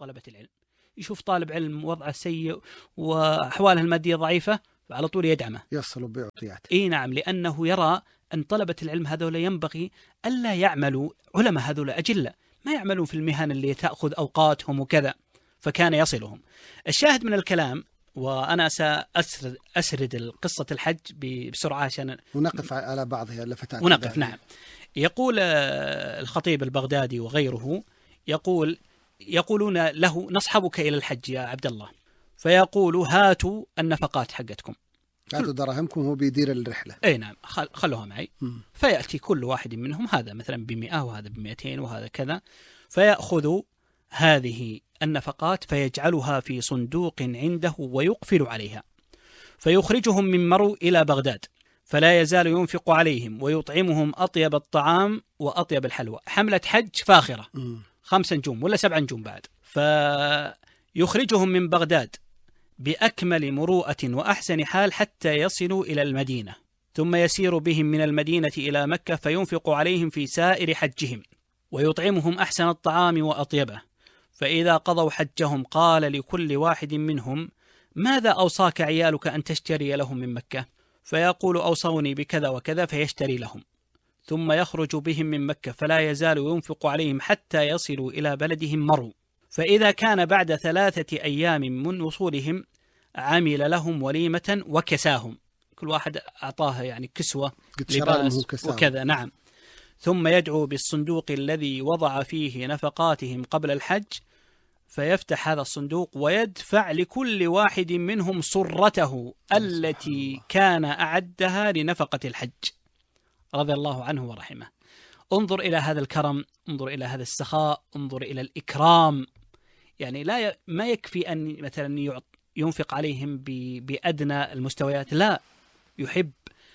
طلبة العلم. يشوف طالب علم وضعه سيء وأحواله المادية ضعيفة على طول يدعمه، يصل بيعطيات. إيه نعم، لأنه يرى أن طلبة العلم هذول ينبغي ألا يعملوا، علماء هذول أجلة ما يعملون في المهن اللي تأخذ أوقاتهم وكذا، فكان يصلهم. الشاهد من الكلام، وأنا سأسرد قصة الحج بسرعة عشان ونقف على بعضها لفتات. ونقف. نعم. يقول الخطيب البغدادي وغيره، يقولون له: نصحبك إلى الحج يا عبد الله، فيقول: هاتوا النفقات حقتكم، هاتوا دراهمكم، هو بيدير الرحلة. أي نعم، خلوها معي. فيأتي كل واحد منهم، هذا مثلا ب100 وهذا ب200 وهذا كذا، فيأخذ هذه النفقات فيجعلها في صندوق عنده ويقفل عليها، فيخرجهم من مرو إلى بغداد، فلا يزال ينفق عليهم ويطعمهم أطيب الطعام وأطيب الحلوى. حملة حج فاخرة 5 نجوم ولا 7 نجوم بعد. فيخرجهم من بغداد بأكمل مروءة وأحسن حال حتى يصلوا إلى المدينة، ثم يسير بهم من المدينة إلى مكة، فينفق عليهم في سائر حجهم ويطعمهم أحسن الطعام وأطيبه. فإذا قضوا حجهم قال لكل واحد منهم: ماذا أوصاك عيالك أن تشتري لهم من مكة؟ فيقول: أوصوني بكذا وكذا، فيشتري لهم، ثم يخرج بهم من مكة، فلا يزال ينفق عليهم حتى يصلوا إلى بلدهم مرو. فإذا كان بعد 3 أيام من وصولهم عمل لهم وليمة وكساهم، كل واحد أعطاه يعني كسوة لباس وكذا. نعم. ثم يدعو بالصندوق الذي وضع فيه نفقاتهم قبل الحج، فيفتح هذا الصندوق ويدفع لكل واحد منهم صرته التي كان أعدها لنفقة الحج، رضي الله عنه ورحمه. انظر إلى هذا الكرم، انظر إلى هذا السخاء، انظر إلى الإكرام. يعني ما يكفي أن مثلا ينفق عليهم بأدنى المستويات، لا، يحب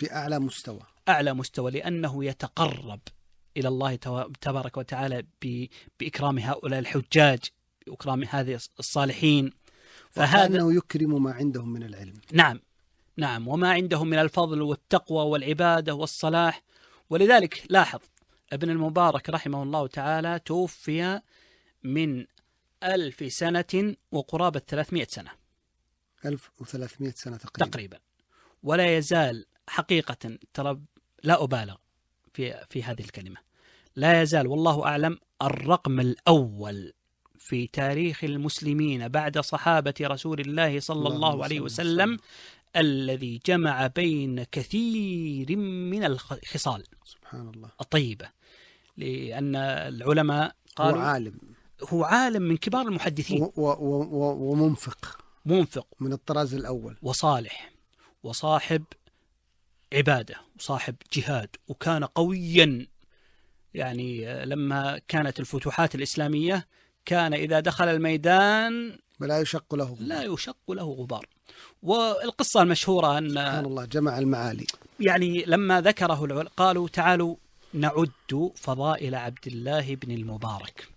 بأعلى مستوى، لأنه يتقرب إلى الله تبارك وتعالى بإكرام هؤلاء الحجاج، بإكرام هذه الصالحين. فهذا يكرم ما عندهم من العلم. نعم، وما عندهم من الفضل والتقوى والعبادة والصلاح. ولذلك لاحظ ابن المبارك رحمه الله تعالى توفي من 1000 سنة وقرابة 300 سنة، 1300 سنة تقريبا، ولا يزال حقيقة، ترى لا أبالغ في هذه الكلمة، لا يزال والله أعلم الرقم الأول في تاريخ المسلمين بعد صحابة رسول الله صلى الله عليه وسلم الذي جمع بين كثير من الخصال سبحان الله الطيبة. لأن العلماء قالوا هو عالم من كبار المحدثين ومنفق من الطراز الأول، وصالح، وصاحب عبادة، وصاحب جهاد، وكان قويا. يعني لما كانت الفتوحات الإسلامية كان إذا دخل الميدان لا يشق له غبار. والقصة المشهورة أن سبحان الله جمع المعالي. يعني لما ذكره قالوا: تعالوا نعد فضائل عبد الله بن المبارك،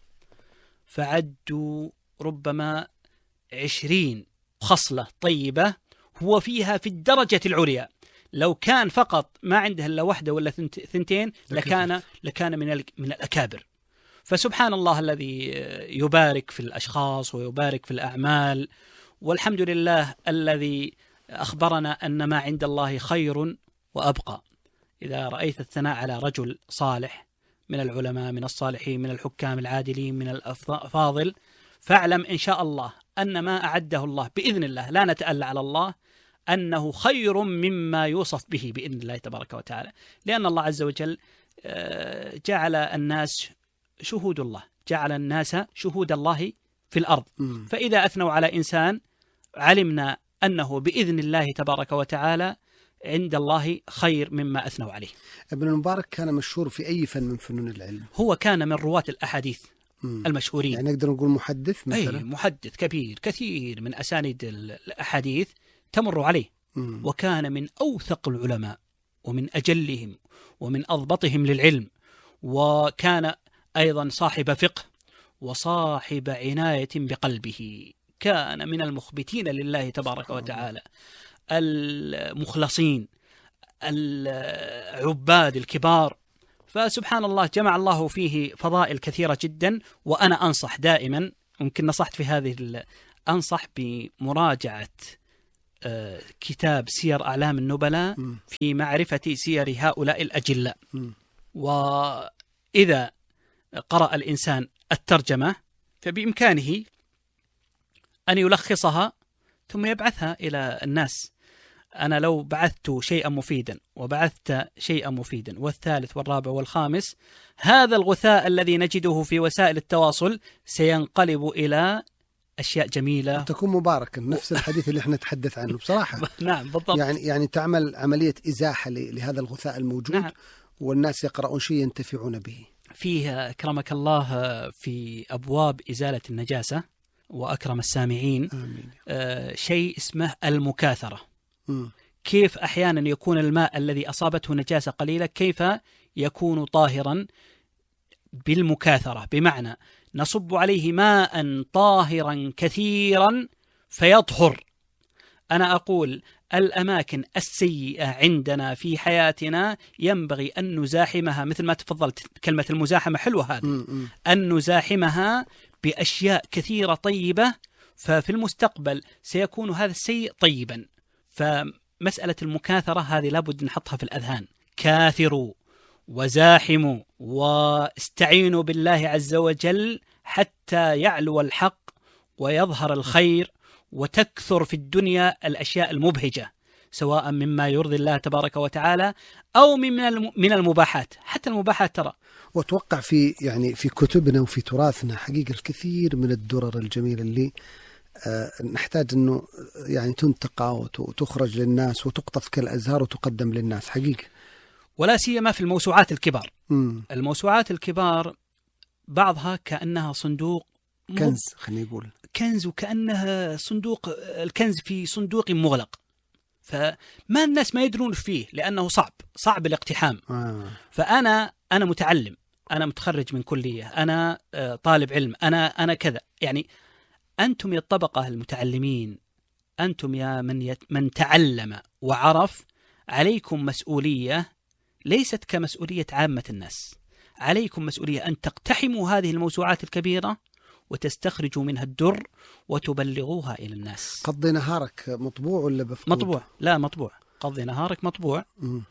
فعدوا ربما 20 خصلة طيبة هو فيها في الدرجة العليا. لو كان فقط ما عنده إلا 1 ولا 2 لكان من الأكابر. فسبحان الله الذي يبارك في الأشخاص ويبارك في الأعمال. والحمد لله الذي أخبرنا أن ما عند الله خير وأبقى. إذا رأيت الثناء على رجل صالح من العلماء، من الصالحين، من الحكام العادلين، من الأفاضل، فاعلم إن شاء الله أن ما أعده الله بإذن الله، لا نتألى على الله، أنه خير مما يوصف به بإذن الله تبارك وتعالى. لأن الله عز وجل جعل الناس شهود الله، جعل الناس شهود الله في الأرض. فإذا أثنوا على إنسان علمنا أنه بإذن الله تبارك وتعالى عند الله خير مما أثنوا عليه. ابن المبارك كان مشهور في أي فن من فنون العلم؟ هو كان من رواة الأحاديث المشهورين. يعني نقدر نقول محدث مثلا؟ أي محدث كبير، كثير من أسانيد الأحاديث تمر عليه. وكان من أوثق العلماء ومن أجلهم ومن أضبطهم للعلم. وكان أيضا صاحب فقه وصاحب عناية بقلبه. كان من المخبتين لله تبارك وتعالى، المخلصين، العباد الكبار. فسبحان الله جمع الله فيه فضائل كثيرة جدا. وأنا أنصح دائما ممكن نصحت في هذه أنصح بمراجعة كتاب سير أعلام النبلاء في معرفة سير هؤلاء الأجلاء. وإذا قرأ الإنسان الترجمة فبإمكانه أن يلخصها ثم يبعثها إلى الناس. أنا لو بعثت شيئا مفيدا وبعثت شيئا مفيدا والثالث والرابع والخامس، هذا الغثاء الذي نجده في وسائل التواصل سينقلب إلى أشياء جميلة تكون مباركة. نفس الحديث اللي احنا نتحدث عنه بصراحة. نعم بالضبط. يعني تعمل عملية إزاحة لهذا الغثاء الموجود. نعم. والناس يقرؤون شيء ينتفعون به. فيه أكرمك الله في أبواب إزالة النجاسة وأكرم السامعين شيء اسمه المكاثرة. كيف أحيانا يكون الماء الذي أصابته نجاسة قليلة كيف يكون طاهرا بالمكاثرة، بمعنى نصب عليه ماء طاهرا كثيرا فيطهر. أنا أقول الأماكن السيئة عندنا في حياتنا ينبغي أن نزاحمها، مثل ما تفضلت كلمة المزاحمة حلوة هذه، أن نزاحمها بأشياء كثيرة طيبة، ففي المستقبل سيكون هذا السيء طيبا. فمسألة المكاثرة هذه لابد نحطها في الأذهان. كاثروا وزاحموا واستعينوا بالله عز وجل حتى يعلو الحق ويظهر الخير وتكثر في الدنيا الأشياء المبهجة، سواء مما يرضي الله تبارك وتعالى أو من المباحات. حتى المباحات ترى. وأتوقع في كتبنا وفي تراثنا حقيقة الكثير من الدرر الجميلة اللي نحتاج أنه تنتقى وتخرج للناس وتقطف كالأزهار وتقدم للناس حقيقة. ولا سيما في الموسوعات الكبار. الموسوعات الكبار بعضها كأنها صندوق كنز، خلينا نقول كنز، وكأنها صندوق الكنز في صندوق مغلق، فما الناس ما يدرون فيه لأنه صعب الاقتحام. فأنا متعلم، أنا متخرج من كلية، أنا طالب علم، أنا كذا. يعني أنتم يا الطبقة المتعلمين، أنتم يا من تعلم وعرف، عليكم مسؤولية ليست كمسؤولية عامة الناس. عليكم مسؤولية أن تقتحموا هذه الموسوعات الكبيرة وتستخرجوا منها الدر وتبلغوها إلى الناس. قضي نهارك مطبوع ولا بفقود؟ مطبوع. لا مطبوع. قضي نهارك مطبوع.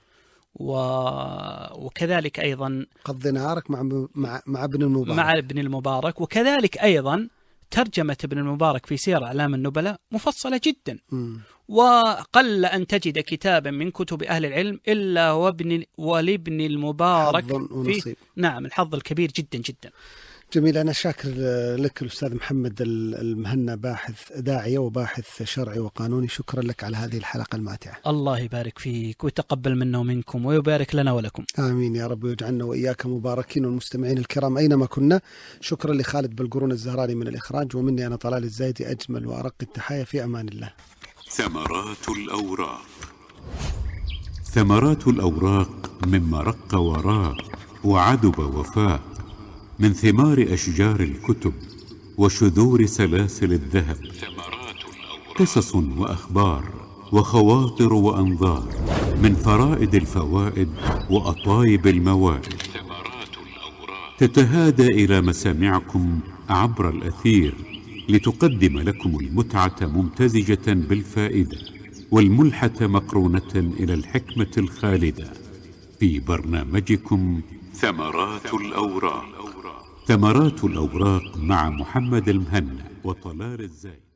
وكذلك أيضا قضي نهارك مع ابن المبارك. مع ابن المبارك. وكذلك أيضا ترجمة ابن المبارك في سير أعلام النبلاء مفصلة جدا. وقل أن تجد كتابا من كتب أهل العلم إلا ولابن المبارك فيه نعم الحظ الكبير جدا جدا. جميل. أنا شاكر لك الأستاذ محمد المهنا، باحث داعية وباحث شرعي وقانوني. شكرا لك على هذه الحلقة الماتعة. الله يبارك فيك ويتقبل منا ومنكم ويبارك لنا ولكم. آمين يا رب، ويجعلنا وإياك مباركين. والمستمعين الكرام أينما كنا، شكرا لخالد بالقرون الزهراني من الإخراج، ومني أنا طلال الزايدي أجمل وأرق التحايا. في أمان الله. ثمرات الأوراق. ثمرات الأوراق مما رق وراق وعدب وفاق، من ثمار أشجار الكتب وشذور سلاسل الذهب. قصص وأخبار وخواطر وأنظار، من فرائد الفوائد وأطايب الموائد، تتهادى إلى مسامعكم عبر الأثير لتقدم لكم المتعة ممتزجة بالفائدة، والملحة مقرونة إلى الحكمة الخالدة، في برنامجكم ثمرات الأوراق. ثمرات الأوراق مع محمد المهنا وطلال الزايد.